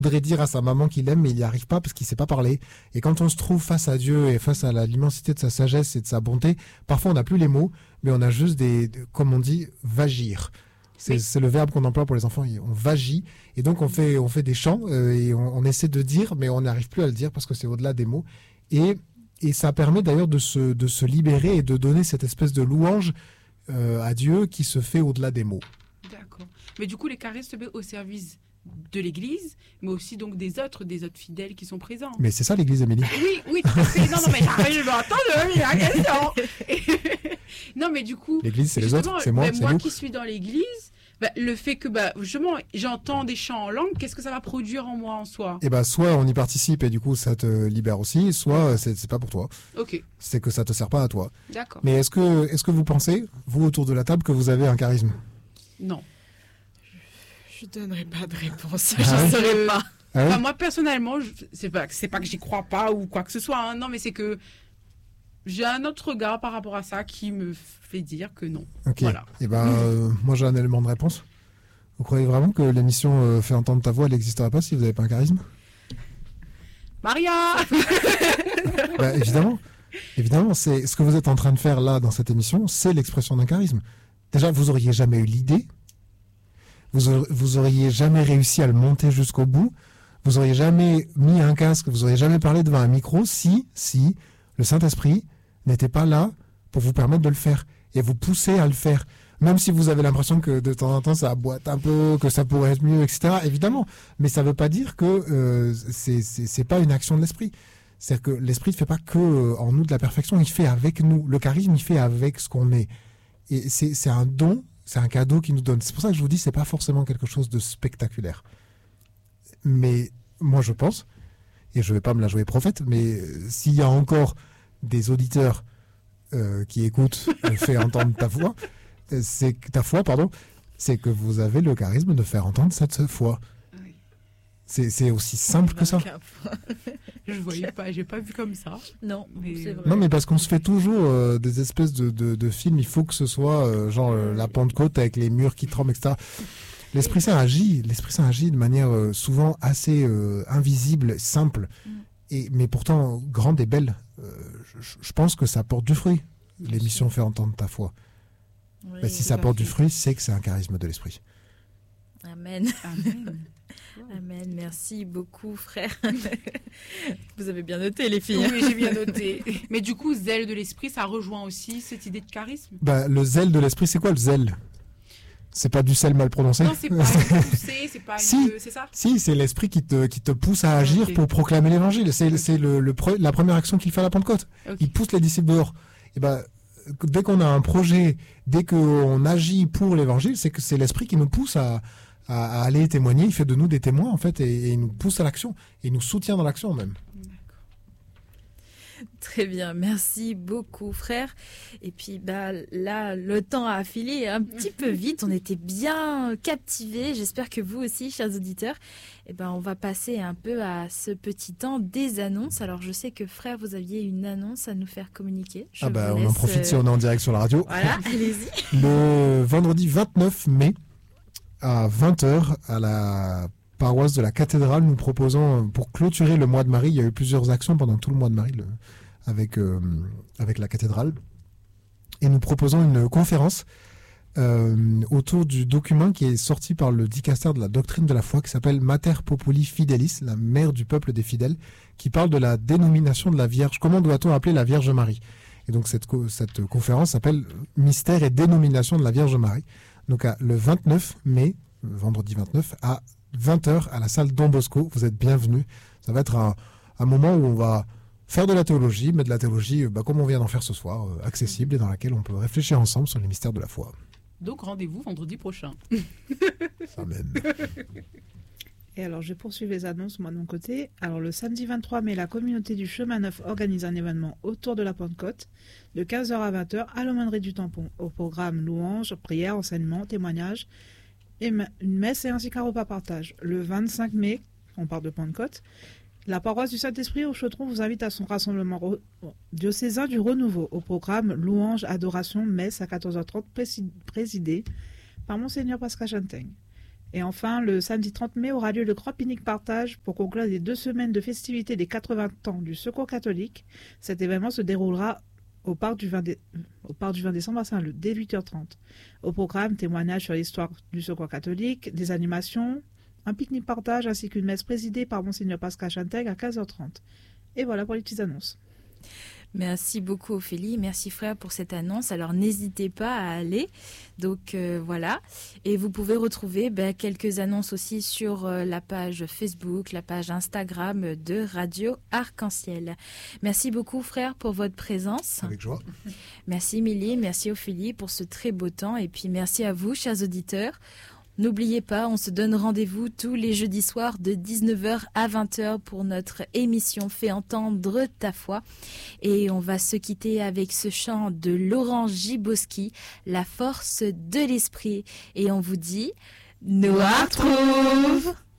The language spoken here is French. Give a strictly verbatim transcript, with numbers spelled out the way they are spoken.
voudrait dire à sa maman qu'il aime, mais il n'y arrive pas parce qu'il ne sait pas parler. Et quand on se trouve face à Dieu et face à la, l'immensité de sa sagesse et de sa bonté, parfois on n'a plus les mots, mais on a juste des, comme on dit, vagir. C'est, c'est le verbe qu'on emploie pour les enfants, on vagit. Et donc on fait, on fait des chants euh, et on, on essaie de dire, mais on n'arrive plus à le dire parce que c'est au-delà des mots. Et, et ça permet d'ailleurs de se, de se libérer et de donner cette espèce de louange euh, à Dieu qui se fait au-delà des mots. D'accord. Mais du coup, les carismes se mettent au service de l'Église, mais aussi donc des autres, des autres fidèles qui sont présents. Mais c'est ça l'Église, Amélie. Oui, oui, tout à fait. Non, non, mais je m'entends, il y a un question. Non, mais du coup, l'Église, c'est les autres, c'est moi, ben, c'est moi nous. qui suis dans l'Église, ben, le fait que bah, justement, j'entends des chants en langue, qu'est-ce que ça va produire en moi en soi? Eh ben, soit on y participe et du coup ça te libère aussi, soit c'est, c'est pas pour toi. Ok. C'est que ça te sert pas à toi. D'accord. Mais est-ce que, est-ce que vous pensez, vous autour de la table, que vous avez un charisme? Non. Je donnerai pas de réponse. Ah je ouais. ne saurais pas. Ah ouais Enfin, moi personnellement, je, c'est pas, c'est pas que j'y crois pas ou quoi que ce soit. Hein, non, mais c'est que j'ai un autre regard par rapport à ça qui me fait dire que non. Ok. Voilà. Et ben, euh, moi j'ai un élément de réponse. Vous croyez vraiment que l'émission euh, Fait entendre ta voix, elle n'existerait pas si vous n'avez pas un charisme? Maria. Bah, évidemment, évidemment, c'est ce que vous êtes en train de faire là dans cette émission, c'est l'expression d'un charisme. Déjà, vous auriez jamais eu l'idée, vous, aur- vous auriez jamais réussi à le monter jusqu'au bout, vous auriez jamais mis un casque, vous auriez jamais parlé devant un micro si, si le Saint-Esprit n'était pas là pour vous permettre de le faire et vous pousser à le faire. Même si vous avez l'impression que de temps en temps ça boite un peu, que ça pourrait être mieux, et cetera. Évidemment, mais ça ne veut pas dire que euh, c'est, c'est c'est pas une action de l'esprit. C'est-à-dire que l'esprit ne fait pas que euh, en nous de la perfection, il fait avec nous. Le charisme, il fait avec ce qu'on est. Et c'est c'est un don, c'est un cadeau qu'il nous donne. C'est pour ça que je vous dis, c'est pas forcément quelque chose de spectaculaire. Mais moi, je pense, et je vais pas me la jouer prophète, mais euh, s'il y a encore des auditeurs euh, qui écoutent, euh, fait entendre ta voix. C'est que ta foi, pardon, c'est que vous avez le charisme de faire entendre cette foi. Oui. C'est, c'est aussi simple que ça. Je voyais pas, j'ai pas vu comme ça. Non, Mais- c'est vrai. Non, mais parce qu'on se fait toujours euh, des espèces de, de, de films, il faut que ce soit euh, genre euh, la Pentecôte avec les murs qui tremblent, et cetera. L'Esprit Saint agit, l'Esprit Saint agit de manière euh, souvent assez euh, invisible, simple, Mm. et, mais pourtant grande et belle. Euh, je, je pense que ça porte du fruit, Bien l'émission sûr. Fait entendre ta foi. Oui. Bah, si tout ça à porte fait. du fruit, c'est que c'est un charisme de l'Esprit. Amen. Amen. Amen. Merci beaucoup, frère. Vous avez bien noté, les filles. Oui, j'ai bien noté. Mais du coup, zèle de l'esprit, ça rejoint aussi cette idée de charisme. Bah, le zèle de l'Esprit, c'est quoi le zèle? C'est pas du sel mal prononcé? Non, c'est pas une poussée, c'est pas Si. une... C'est ça? Si, c'est l'Esprit qui te, qui te pousse à agir Ok. pour proclamer l'Évangile. C'est, Ok. c'est le, le pre- la première action qu'il fait à la Pentecôte. Ok. Il pousse les disciples dehors. Et ben, dès qu'on a un projet, dès qu'on agit pour l'Évangile, c'est que c'est l'Esprit qui nous pousse à, à, à aller témoigner. Il fait de nous des témoins, en fait, et, et il nous pousse à l'action. Et il nous soutient dans l'action, même. Très bien, merci beaucoup, frère. Et puis, bah, là, le temps a filé un petit peu vite. On était bien captivés. J'espère que vous aussi, chers auditeurs. Et ben, on va passer un peu à ce petit temps des annonces. Alors, je sais que, frère, vous aviez une annonce à nous faire communiquer. Je Ah bah, vous on en laisse, profite si euh, on est en direct sur la radio. Voilà, allez-y. Le vendredi vingt-neuf mai, à vingt heures, à la paroisse de la cathédrale, nous proposons, pour clôturer le mois de Marie, il y a eu plusieurs actions pendant tout le mois de Marie le- avec, euh, avec la cathédrale, et nous proposons une conférence euh, autour du document qui est sorti par le dicaster de la doctrine de la foi, qui s'appelle Mater Populi Fidelis, la mère du peuple des fidèles, qui parle de la dénomination de la Vierge. Comment doit-on appeler la Vierge Marie? Et donc cette, co- cette conférence s'appelle Mystère et dénomination de la Vierge Marie. Donc à, le vingt-neuf mai, vendredi vingt-neuf, à vingt heures, à la salle Don Bosco. Vous êtes bienvenus. Ça va être un, un moment où on va faire de la théologie, mais de la théologie, bah, comme on vient d'en faire ce soir, euh, accessible, et dans laquelle on peut réfléchir ensemble sur les mystères de la foi. Donc, rendez-vous vendredi prochain. Amen. Et alors, je poursuis les annonces, moi, de mon côté. Alors, le samedi vingt-trois mai, la communauté du Chemin Neuf organise un événement autour de la Pentecôte, de quinze heures à vingt heures, à l'aumônerie du Tampon. Au programme louanges, prières, enseignements, témoignages, et me- une messe et ainsi qu'un repas partage. Le vingt-cinq mai, on parle de Pentecôte, la paroisse du Saint-Esprit au Chaudron vous invite à son rassemblement re- diocésain du Renouveau. Au programme louanges, adoration, messe à quatorze heures trente, prési- présidé par Monseigneur Pascal Chantaigne. Et enfin, le samedi trente mai aura lieu le grand pique-nique partage pour conclure les deux semaines de festivités des quatre-vingts ans du Secours catholique. Cet événement se déroulera au parc du vingt, dé... au parc du vingt décembre à Saint-Leu, dès huit heures trente. Au programme, témoignages sur l'histoire du Secours catholique, des animations, un pique-nique partage ainsi qu'une messe présidée par Monseigneur Pascal Chantègre à quinze heures trente. Et voilà pour les petites annonces. Merci beaucoup Ophélie, merci frère pour cette annonce. Alors n'hésitez pas à aller. Donc euh, voilà. Et vous pouvez retrouver ben, quelques annonces aussi sur euh, la page Facebook, la page Instagram de Radio Arc-en-Ciel. Merci beaucoup frère pour votre présence. Avec joie. Merci Émilie, merci Ophélie pour ce très beau temps. Et puis merci à vous chers auditeurs. N'oubliez pas, on se donne rendez-vous tous les jeudis soirs de dix-neuf heures à vingt heures pour notre émission Fais entendre ta foi. Et on va se quitter avec ce chant de Laurent Giboski, La force de l'esprit. Et on vous dit, nous retrouve!